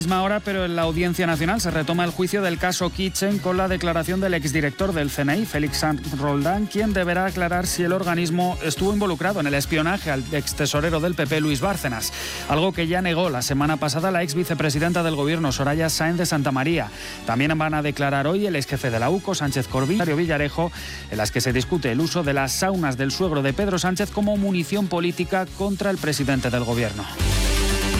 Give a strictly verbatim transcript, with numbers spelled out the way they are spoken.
Misma hora, pero en la Audiencia Nacional se retoma el juicio del caso Kitchen con la declaración del exdirector del C N I, Félix Sanz Roldán, quien deberá aclarar si el organismo estuvo involucrado en el espionaje al extesorero del P P, Luis Bárcenas, algo que ya negó la semana pasada la ex vicepresidenta del Gobierno, Soraya Sáenz de Santamaría. También van a declarar hoy el exjefe de la U C O, Sánchez Corbí, y Mario Villarejo, en las que se discute el uso de las saunas del suegro de Pedro Sánchez como munición política contra el presidente del Gobierno.